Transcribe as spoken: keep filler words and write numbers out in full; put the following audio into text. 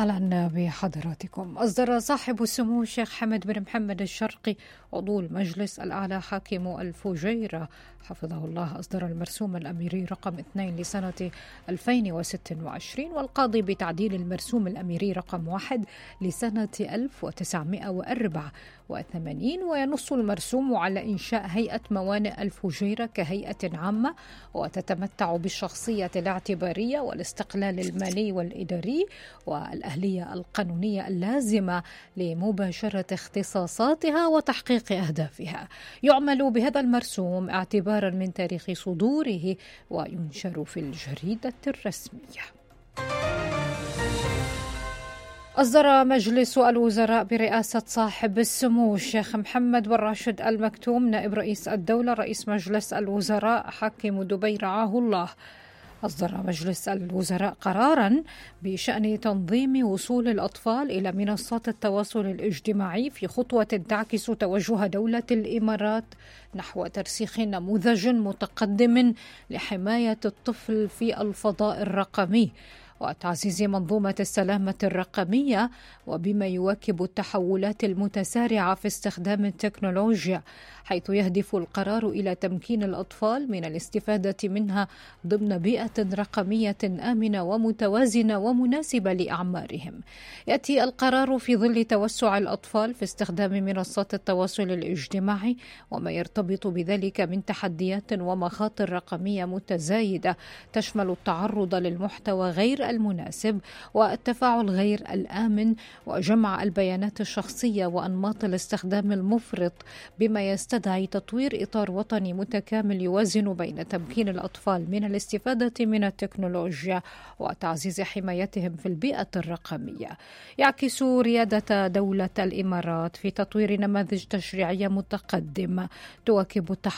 أهلا بحضراتكم. أصدر صاحب السمو الشيخ حمد بن محمد الشرقي عضو المجلس الأعلى حاكم الفجيرة حفظه الله أصدر المرسوم الأميري رقم اثنين لسنة ألفين وستة وعشرين، والقاضي بتعديل المرسوم الأميري رقم واحد لسنة ألف وتسعمائة وأربعة وثمانين. وينص المرسوم على إنشاء هيئة موانئ الفجيرة كهيئة عامة، وتتمتع بالشخصية الاعتبارية والاستقلال المالي والإداري والأهلية القانونية اللازمة لمباشرة اختصاصاتها وتحقيق أهدافها. يعمل بهذا المرسوم اعتبارا من تاريخ صدوره، وينشر في الجريدة الرسمية. أصدر مجلس الوزراء برئاسة صاحب السمو الشيخ محمد بن راشد آل مكتوم نائب رئيس الدولة رئيس مجلس الوزراء حاكم دبي رعاه الله أصدر مجلس الوزراء قراراً بشأن تنظيم وصول الأطفال إلى منصات التواصل الاجتماعي في خطوة تعكس توجه دولة الإمارات نحو ترسيخ نموذج متقدم لحماية الطفل في الفضاء الرقمي وتعزيز منظومة السلامة الرقمية، وبما يواكب التحولات المتسارعة في استخدام التكنولوجيا، حيث يهدف القرار إلى تمكين الأطفال من الاستفادة منها ضمن بيئة رقمية آمنة ومتوازنة ومناسبة لأعمارهم. يأتي القرار في ظل توسع الأطفال في استخدام منصات التواصل الاجتماعي وما يرتبط بذلك من تحديات ومخاطر رقمية متزايدة تشمل التعرض للمحتوى غير المناسب والتفاعل غير الآمن وجمع البيانات الشخصية وأنماط الاستخدام المفرط، بما يستدعي تطوير إطار وطني متكامل يوازن بين تمكين الأطفال من الاستفادة من التكنولوجيا وتعزيز حمايتهم في البيئة الرقمية. يعكس ريادة دولة الإمارات في تطوير نماذج تشريعية متقدمة تواكب التحديات